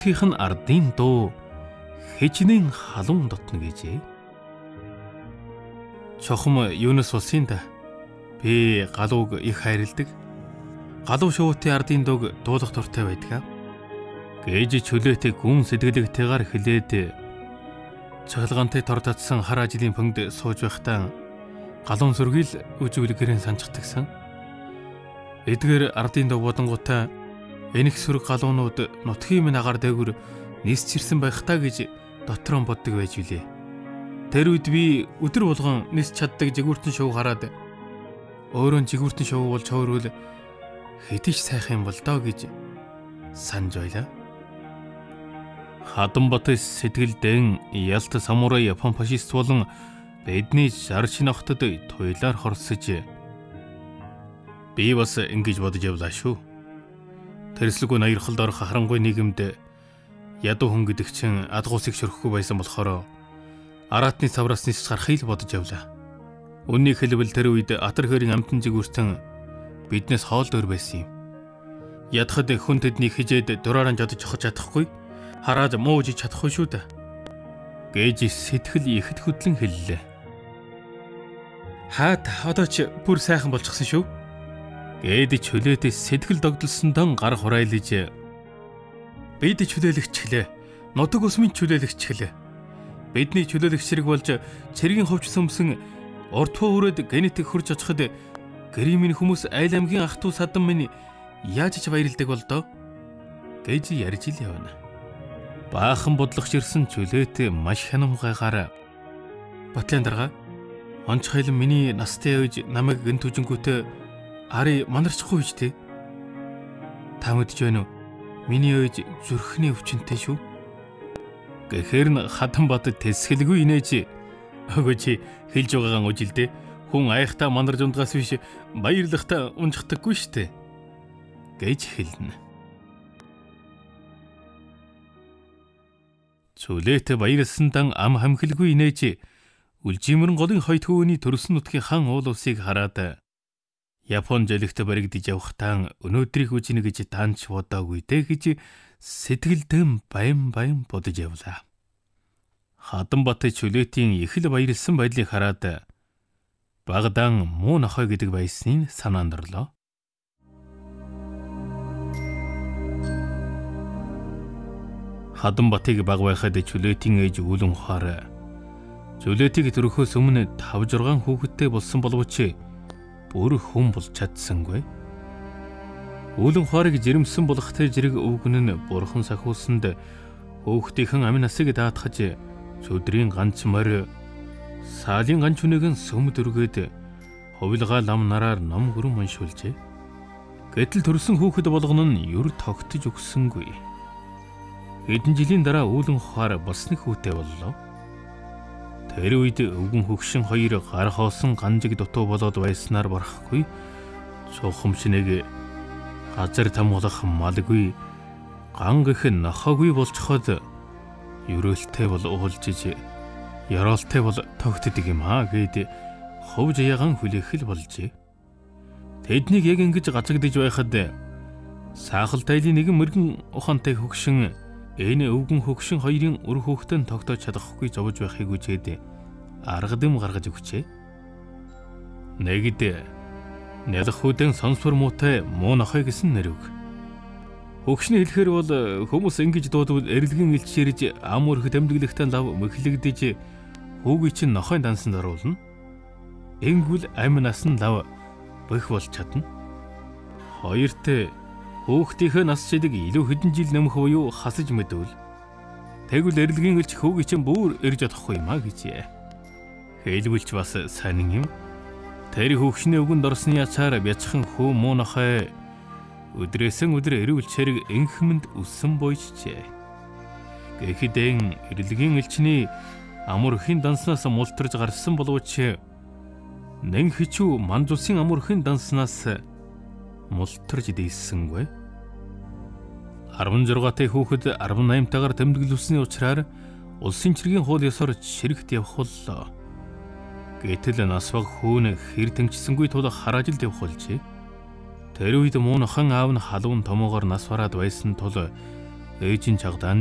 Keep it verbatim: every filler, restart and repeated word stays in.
Тийнхэн ардын дуу хичнээн халуун дотно гэжээ. Чухам юунаас улсын да. Би галууг их хайрладаг. Галуу шуутын ардын дууг дуулах дуртай байдаг. Гээж чөлөөтэй гүн сэтгэлэгтэйгээр хэлээд цахилгаантай тор татсан хар ажлын пөнд сууж байхдаа галуун сүргийл үжиглэгэрэн санчдагсан. Эдгээр ардын дуу бодонгуудаа энэх сүрэг галуунууд нутгийн минь агаар дээгүр нисчирсэн байх та гэж дотроо боддог байж билээ. Тэр үед би өдөр болгон нис чаддаг жигүүртэн шоу хараад өөрөө жигүүртэн шоу болж хөөрвөл хэдийч сайхан юм бол доо гэж санаж байлаа. Хадамбат сэтгэлдэн ялт самурай япон фашист болон бидний жар шинохтод туйлаар хорсож би бас ингэж бодож явлаа шүү. Тэрслэггүй ноёрхолд орох харангүй нийгэмд ядуу хүн гэдэг чинь адгуусыг шөрөхгүй байсан болохоор араатны савраас нисч гарахыг бодож явлаа. Үннийг хэлбэл тэр үед атар хөрийн амтан жигүүртэн биднээс хоол дөр байсан юм. Ядахад хүн тэднийг хижээд дураараа жодож авах чадахгүй, хараад мууж чадахгүй шүү дээ. Гэж сэтгэл ихэд хөдлөн хэллээ. Хаад одоо ч бүр сайхан болчихсон шүү. Гэд чөлөөтэй сэтгэл догдолсон дон гар хурайлж бид чөлөөлөгчлээ. Нутаг усмын чөлөөлөгчлээ. Бидний чөлөөлөгч зэрэг болж цэргийн ховч сөмсөн урдхуу өрөөд генетик хурж очиход гэрийн хүмүүс айл аймгийн ах トゥ садан минь яаж ч баярлдаг болдоо гэж ярьж ил явна. Баахан бодлогч ирсэн чөлөөтэй маш хянамгайгаар батлын дарга онц хайлан миний настай үеж намайг гэн түжингүүтээ ари манарчихгүй ч тий. Та мэдж байна уу? Миний үеж зүрхний өвчнөтэй шүү. Гэхээр н Хатанбат тэсгэлгүй инээж өгөө чи хэлж байгаагаа ужилдээ. Хүн аяхтаа манарж ундгаас биш баярлахтаа унжихдаггүй штэ гэж хэлнэ. Чөлөөтэй баярлсан дан ам хамхилгүй инээж үлжимэрэн голын хойд хөвөний төрсөн нутгийн хан уул усыг хараад Япон жолигт баригдаж явахтаа өнөөдрийг үжинэ гэж таанч бодоогүй дээ гэж сэтгэлдэн баян баян бодож явлаа. Хатанбат чөлөөтийн их л баярлсан байдлыг хараад багадан муу нохой гэдэг байсныг санаанд орлоо. Хатанбатыг баг байхад чөлөөтийн ээж үүлэн ухаар чөлөөтийг төрөхөөс өмнө тавь жургаан хүүхэдтэй болсон боловч бүр хүн болж чадсангүй. Үүлэн ухаарыг жирэмсэн болгохтой зэрэг өвгөн нь бурхан сахиусанд хөөхтийнхэн амин насыг даатгаж чөдрийн ганц морь саалын ганц үнэгэн сөмд өргөд ховлгаа лам нараар ном гүрэн уншуулжээ. Гэтэл төрсөн хүүхэд болгоно нь юр тогтож өгсөнгүй. Хэдэн жилийн дараа үүлэн ухаар бас нэг хүүтэй боллоо. Тэр үед өвгөн хөгшин хоёр гар хоосон ганжиг дутуу болоод байснаар барахгүй. Цухамч нэг газар тамгуулах малгүй ган гэх нохоогүй болцоход ерөөлтэй бол уулжиж яроолтой бол тогтдөг юм аа гэд ховж яган хүлээх л болжээ. Тэднийг яг ингэж гацагдж байхад саахал тайлын нэгэн мөргэн ухаантай хөгшин энэ өвгөн хөгшин хоёрын өр хөөхтөн тогтоож чадахгүй зовж байхыг үжээд арга дэм гаргаж өгчээ. Нэгд нялх хүдэн сонсвор муутай муу нохой гэсэн нэр өг. Хөгшний хэлэхээр бол хүмүүс ингэж дуудвал эрэлгэн илчээрж ам өрх тэмдэглэхтэн лав мэхлэгдэж хүүгийн чинь нохойн дансанд оруулна. Энгүүл амь насан лав бэх болж чадна. Хоёрт хүүхдийнхээ нас шидэг илүү хэдэн жил нэмэх буюу хасаж мэдвэл тэгвэл эрэлгийн элч хүүгийн чинь бүр ирж чадахгүй юм а гэж хэлбэлч бас сайн юм. Тэр хөгшний өгөнд орсны ячаар бяцхан хүү муу нохой өдрөөсөн өдөр эрүүл чэрэг энхмэнд өссөн бойжжээ. Гэхэдэн эрэлгийн элчний амурхийн данснаас мултарж гарсан боловч нэн хичүү манжулсын амурхийн данснаас мултарж дийссэнгүй. арван жургаатай хүүхэд арван наймтайгаар тэмдэглүүлсэний учраас улсын цэргийн хууль ёсоор ширхт явах боллоо. Гэтэл нас баг хүүн хэр тэмцсэнгүй тул хараажилд явах болжээ. Тэр үед муу нохон аав нь халуун томоогоор нас бараад байсан тул ээж нь чагдаан